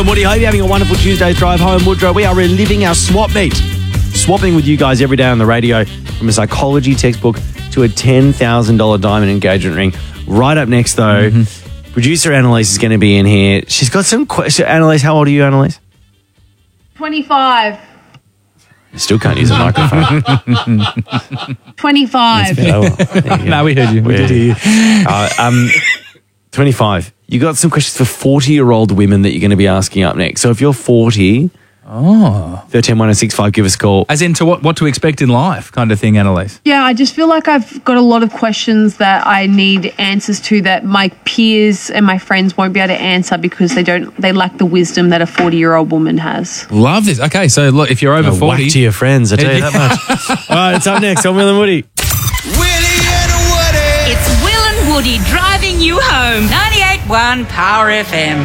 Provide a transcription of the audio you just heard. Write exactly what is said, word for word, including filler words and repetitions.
and Woody. Hope you're having a wonderful Tuesday drive home. Woodrow, we are reliving our swap meet. Swapping with you guys every day on the radio, from a psychology textbook to a ten thousand dollars diamond engagement ring. Right up next, though, mm-hmm. producer Annalise is going to be in here. She's got some questions. Annalise, how old are you, Annalise? twenty-five. Still can't use a microphone. twenty-five. No, we heard you. We did hear you. Uh, um, twenty-five. You got some questions for forty-year-old women that you're going to be asking up next. So if you're forty, oh, thirteen one oh six five, give us a call. As into what, what to expect in life kind of thing, Annalise. Yeah, I just feel like I've got a lot of questions that I need answers to that my peers and my friends won't be able to answer because they don't. They lack the wisdom that a forty-year-old woman has. Love this. Okay, so look, if you're over No, forty, whack to your friends, I tell you that much. All right, it's up next on Will and Woody. Willie and Woody. It's Will and Woody driving you home. ninety-eight point one Power F M.